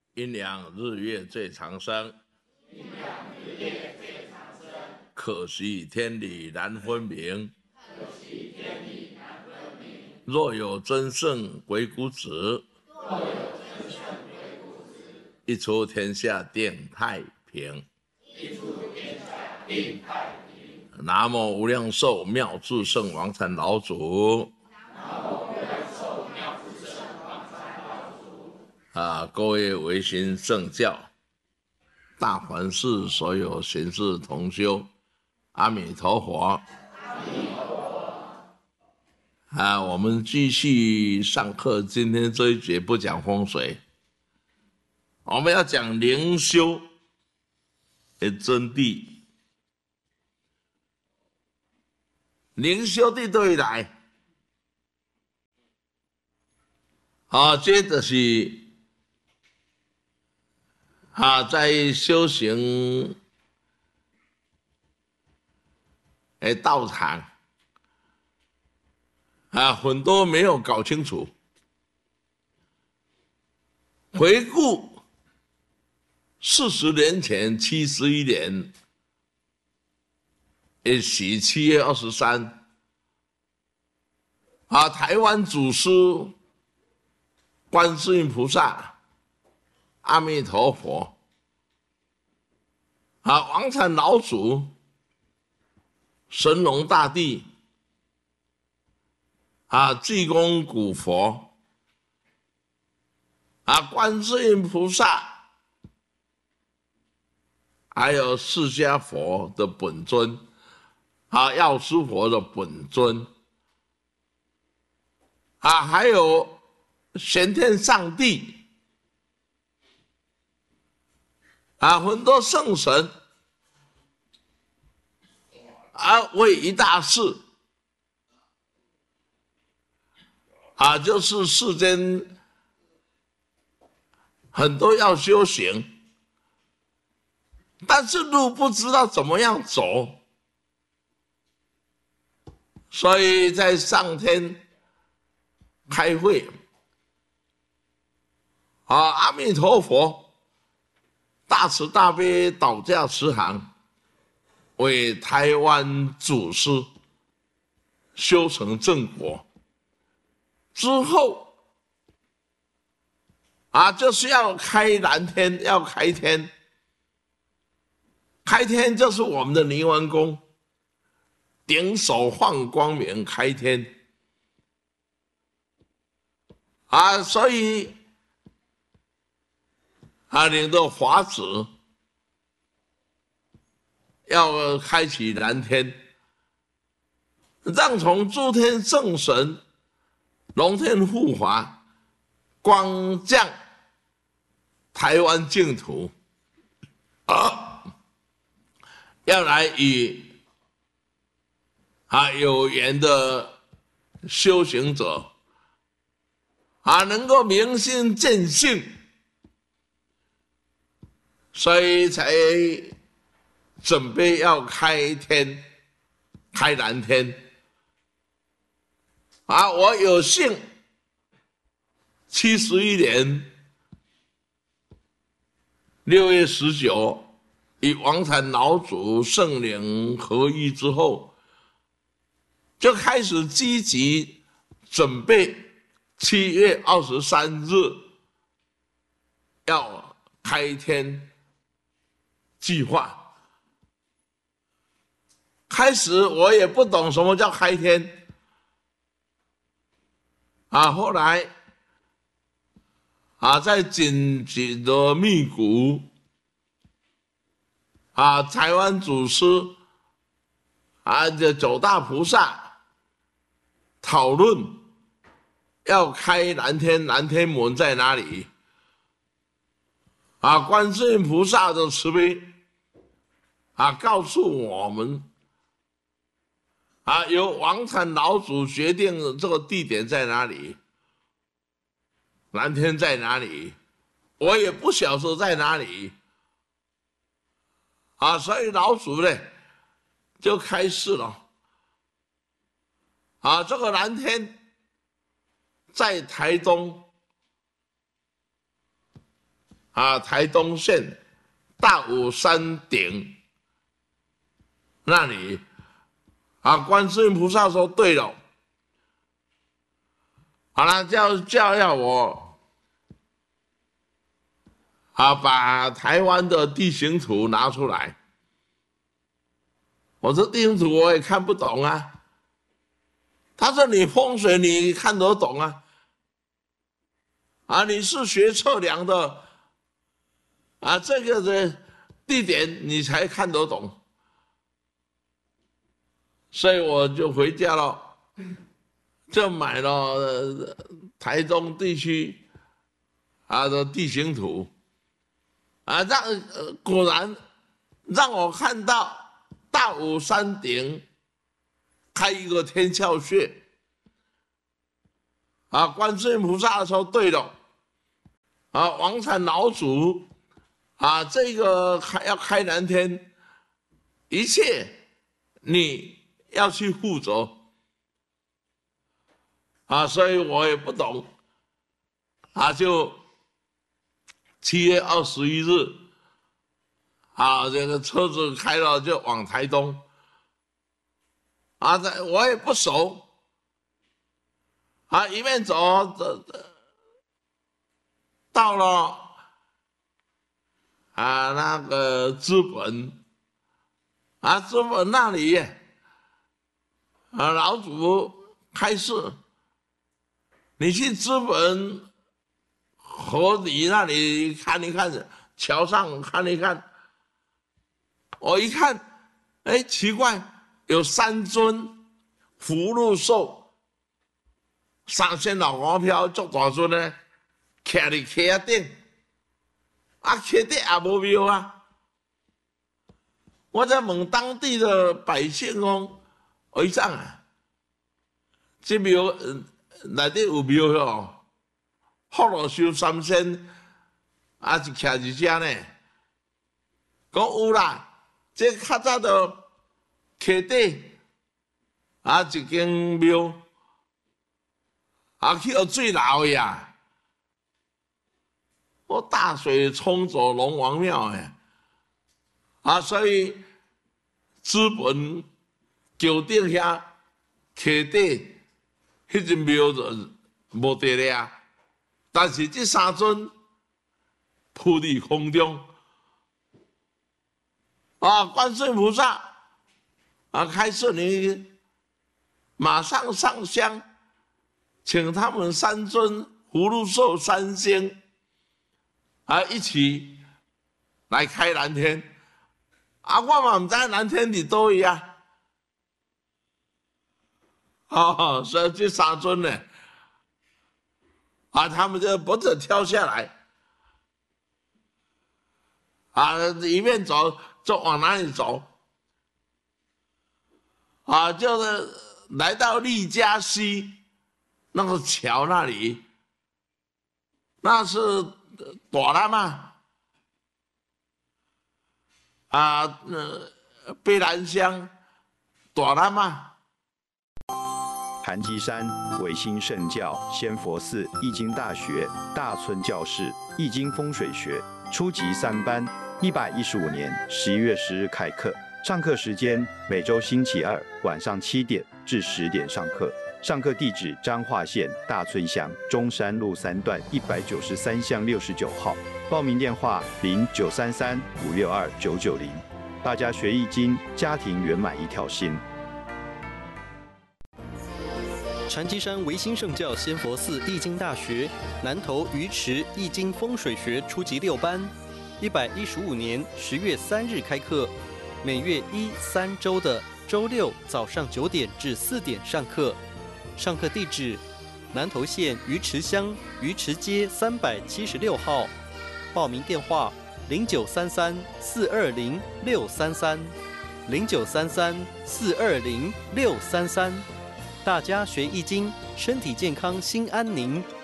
阴阳日月最长生，可惜天理难分明。若有真圣鬼谷子，一出天下定太平。南无无量寿妙智圣王禅老祖。各位维新圣教，大凡是所有贤士同修，阿弥陀佛。我们继续上课，今天这一节不讲风水，我们要讲灵修的真谛。灵修的对来，这就是在修行的道场很多没有搞清楚。回顾40年前71年7月23台湾祖师观世音菩萨、阿弥陀佛王禅老祖、神农大帝济公古佛观世音菩萨，还有释迦佛的本尊药师佛的本尊还有玄天上帝很多圣神为一大事就是世间很多要修行，但是路不知道怎么样走，所以在上天开会阿弥陀佛大慈大悲导驾慈航为台湾祖师修成正果之后就是要开蓝天，要开天。开天就是我们的泥丸宫顶首放光明开天所以领着法子要开启蓝天，让从诸天圣神龙天护法光降台湾净土要来与有缘的修行者能够明心见性，所以才准备要开天，开蓝天我有幸71年6月19与王禅老祖圣灵合一之后，就开始积极准备7月23日要开天计划。开始我也不懂什么叫开天后来在紧急的密谷台湾祖师这9大菩萨讨论要开蓝天，蓝天门在哪里观世音菩萨的慈悲告诉我们由王禅老祖决定这个地点在哪里，蓝天在哪里，我也不晓得在哪里所以老祖呢就开示了这个蓝天在台东台东县大武山顶那里观世音菩萨说对了，好了，叫要我把台湾的地形图拿出来。我说地形图我也看不懂啊。他说你风水你看得懂啊？你是学测量的这个的地点你才看得懂。所以我就回家了，就买了台东地区的地形图果然让我看到大武山顶开一个天窍穴观世音菩萨说对了王禅老祖这个要开南天，一切你要去负责所以我也不懂就7月21日这个车子开了就往台东我也不熟一面走到了那个资本资本那里老祖开示，你去资本河里那里看一看，桥上看一看。我一看，奇怪，有3尊福禄寿上仙老王飘做大尊呢，徛伫溪顶，溪顶也无庙我在问当地的百姓讲，会长这庙内底有庙福禄寿三仙是徛伫遮呢？讲有啦。这较早的溪底一间庙去到最老的我大水冲走龙王庙所以资本桥顶遐溪底迄间庙就无得了但是这3尊扑伫空中。观世音菩萨开示你马上上香，请他们3尊福禄寿3星一起来开蓝天我嘛不知道蓝天伫倒位所以这3尊呢他们就不准跳下来一面走就往哪里走就是来到利嘉溪那个桥那里，那是大喇嘛卑南乡大喇嘛。 盘基山维新圣教仙佛寺易经大学大村教室易经风水学初级3班，115年11月10日开课。上课时间每周星期2晚上7点至10点上课。上课地址彰化县大村乡中山路3段193巷69号。报名电话0933562990。大家学易经，家庭圆满一条心。 禅基山维新圣教仙佛寺易经大学南投鱼池易经风水学初级6班，115年10月3日开课，每月1、3周的周六早上9点至4点上课。上课地址：南投县鱼池乡鱼池街376号。报名电话：0933-420-633，0933-420-633。大家学易经，身体健康，心安宁。